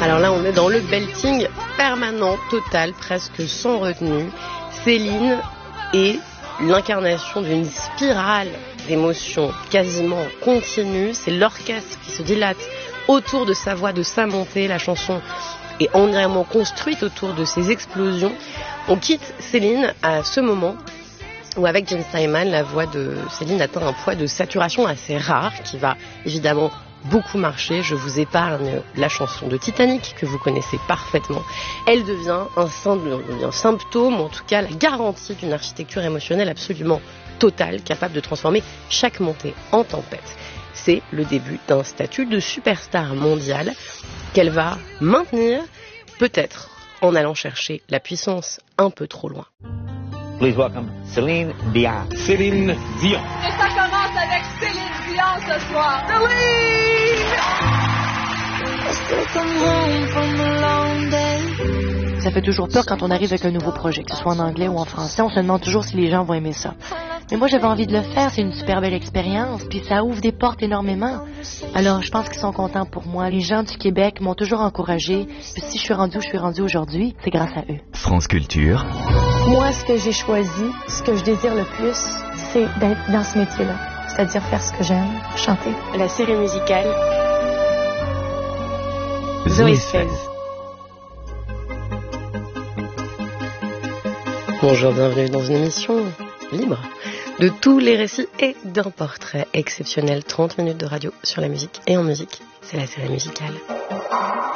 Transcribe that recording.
Alors là, on est dans le belting permanent, total, presque sans retenue. Céline est l'incarnation d'une spirale d'émotions quasiment continue. C'est l'orchestre qui se dilate autour de sa voix, de sa montée. La chanson est entièrement construite autour de ces explosions. On quitte Céline à ce moment où, avec Jane Steinman, la voix de Céline atteint un poids de saturation assez rare qui va évidemment beaucoup marcher. Je vous épargne la chanson de Titanic que vous connaissez parfaitement. Elle devient un symptôme, ou en tout cas la garantie d'une architecture émotionnelle absolument totale, capable de transformer chaque montée en tempête. C'est le début d'un statut de superstar mondiale qu'elle va maintenir, peut-être en allant chercher la puissance un peu trop loin. Please welcome Céline Dion. Céline Dion. Et ça commence avec Céline Dion ce soir. Oui! Ça fait toujours peur quand on arrive avec un nouveau projet, que ce soit en anglais ou en français. On se demande toujours si les gens vont aimer ça. Mais moi, j'avais envie de le faire. C'est une super belle expérience. Puis ça ouvre des portes énormément. Alors, je pense qu'ils sont contents pour moi. Les gens du Québec m'ont toujours encouragée. Puis si je suis rendue où je suis rendue aujourd'hui, c'est grâce à eux. France Culture. Moi, ce que j'ai choisi, ce que je désire le plus, c'est d'être dans ce métier-là. C'est-à-dire faire ce que j'aime, chanter. La série musicale Zoé 16. Bonjour, bienvenue dans une émission libre de tous les récits et d'un portrait exceptionnel. 30 minutes de radio sur la musique et en musique, c'est la série musicale.